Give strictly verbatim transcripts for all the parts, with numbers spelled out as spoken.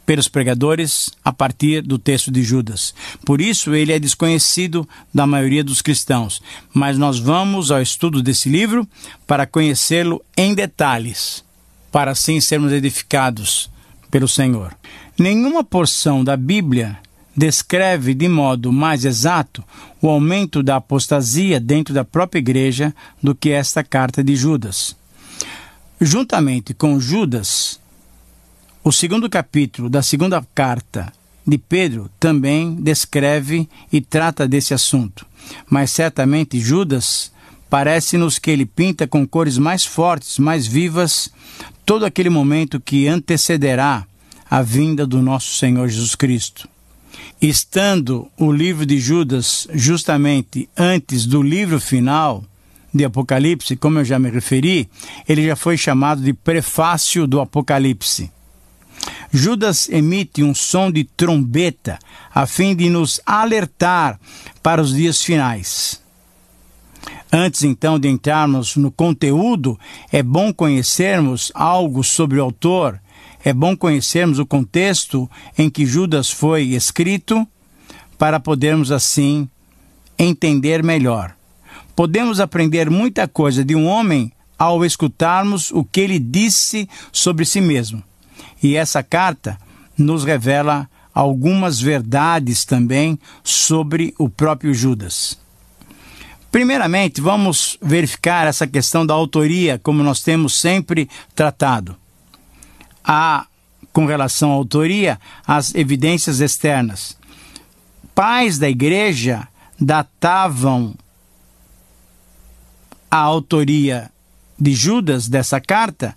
pelos pregadores a partir do texto de Judas. Por isso, ele é desconhecido da maioria dos cristãos. Mas nós vamos ao estudo desse livro para conhecê-lo em detalhes, para assim sermos edificados pelo Senhor. Nenhuma porção da Bíblia descreve de modo mais exato o aumento da apostasia dentro da própria igreja do que esta carta de Judas. Juntamente com Judas, o segundo capítulo da segunda carta de Pedro também descreve e trata desse assunto. Mas certamente Judas parece-nos que ele pinta com cores mais fortes, mais vivas, todo aquele momento que antecederá a vinda do nosso Senhor Jesus Cristo. Estando o livro de Judas justamente antes do livro final de Apocalipse, como eu já me referi, ele já foi chamado de prefácio do Apocalipse. Judas emite um som de trombeta a fim de nos alertar para os dias finais. Antes, então, de entrarmos no conteúdo, é bom conhecermos algo sobre o autor, é bom conhecermos o contexto em que Judas foi escrito, para podermos, assim, entender melhor. Podemos aprender muita coisa de um homem ao escutarmos o que ele disse sobre si mesmo. E essa carta nos revela algumas verdades também sobre o próprio Judas. Primeiramente, vamos verificar essa questão da autoria, como nós temos sempre tratado. Há, com relação à autoria, as evidências externas. Pais da igreja datavam a autoria de Judas, dessa carta,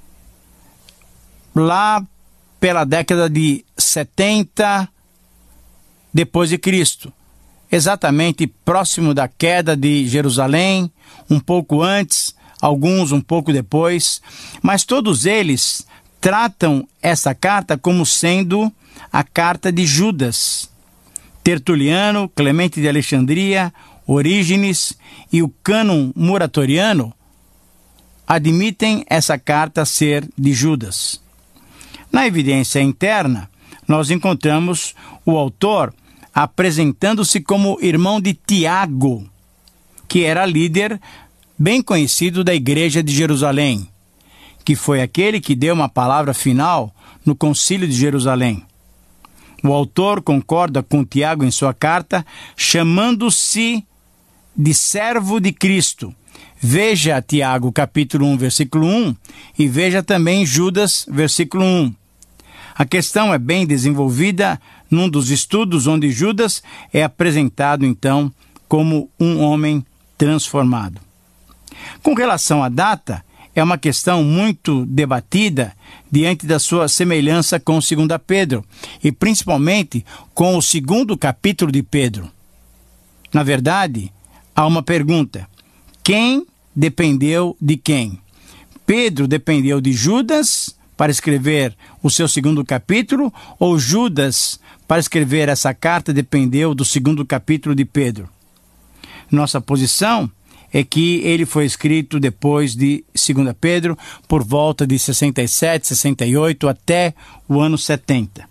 lá pela década de setenta depois de Cristo, exatamente próximo da queda de Jerusalém, um pouco antes, alguns um pouco depois, mas todos eles tratam essa carta como sendo a carta de Judas. Tertuliano, Clemente de Alexandria, Orígenes e o cânon muratoriano admitem essa carta ser de Judas. Na evidência interna, nós encontramos o autor apresentando-se como irmão de Tiago, que era líder bem conhecido da igreja de Jerusalém, que foi aquele que deu uma palavra final no concílio de Jerusalém. O autor concorda com Tiago em sua carta, chamando-se de servo de Cristo. Veja Tiago capítulo um, versículo um, e veja também Judas, versículo um. A questão é bem desenvolvida num dos estudos onde Judas é apresentado, então, como um homem transformado. Com relação à data, é uma questão muito debatida diante da sua semelhança com Segunda Pedro, e principalmente com o segundo capítulo de Pedro. Na verdade, há uma pergunta: quem dependeu de quem? Pedro dependeu de Judas para escrever o seu segundo capítulo, ou Judas, para escrever essa carta, dependeu do segundo capítulo de Pedro? Nossa posição é que ele foi escrito depois de Segunda Pedro, por volta de sessenta e sete, sessenta e oito, até o ano setenta.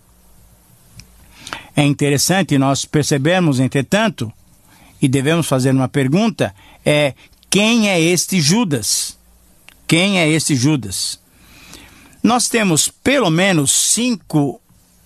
É interessante nós percebermos, entretanto, e devemos fazer uma pergunta, é: quem é este Judas? Quem é este Judas? Nós temos pelo menos cinco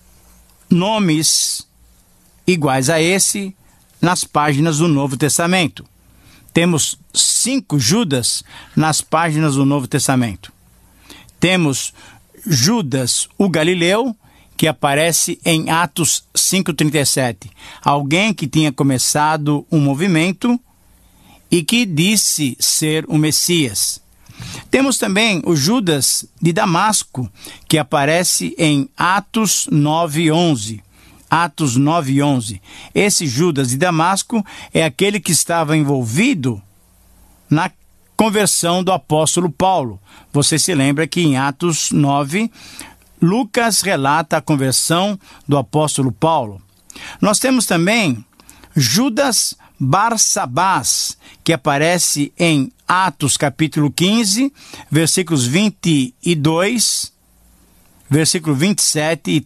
nomes iguais a esse nas páginas do Novo Testamento. Temos cinco Judas nas páginas do Novo Testamento. Temos Judas o Galileu, que aparece em Atos cinco, trinta e sete. Alguém que tinha começado um movimento e que disse ser o Messias. Temos também o Judas de Damasco, que aparece em Atos nove, onze. Atos nove, onze. Esse Judas de Damasco é aquele que estava envolvido na conversão do apóstolo Paulo. Você se lembra que em Atos nove, Lucas relata a conversão do apóstolo Paulo. Nós temos também Judas Barsabás, que aparece em Atos capítulo quinze, versículos vinte e dois, versículo vinte e sete e